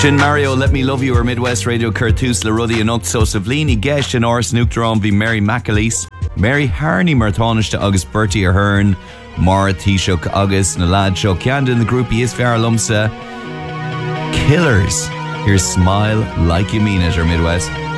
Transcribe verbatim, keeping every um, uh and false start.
Sin Mario, Let Me Love You or Midwest Radio Curtus, La Ruddy and Ucht, so Savlini, Gesh and Oris Nuctron, V Mary McAleese, Mary Harney, Martonish August Bertie Ahern, Mara Taoiseach August, Nalad Show, Kianda the group, Is Fiar Lumsa, Killers. Here's Smile Like You Mean It or Midwest.